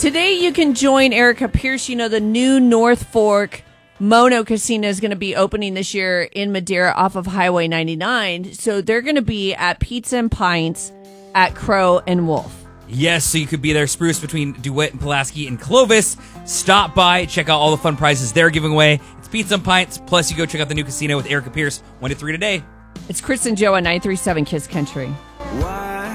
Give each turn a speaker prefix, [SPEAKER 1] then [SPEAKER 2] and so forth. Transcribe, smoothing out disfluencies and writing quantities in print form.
[SPEAKER 1] Today you can join Erica Pierce. You know, the new North Fork Mono Casino is going to be opening this year in Madera off of Highway 99. So they're going to be at Pizza and Pints at Crow and Wolf.
[SPEAKER 2] Yes, so you could be there, Spruce, between DeWitt and Pulaski and Clovis. Stop by, check out all the fun prizes they're giving away. It's Pizza and Pints, plus you go check out the new casino with Erica Pierce, 1 to 3 today.
[SPEAKER 1] It's Chris and Joe on 937 Kiss Country.
[SPEAKER 3] Why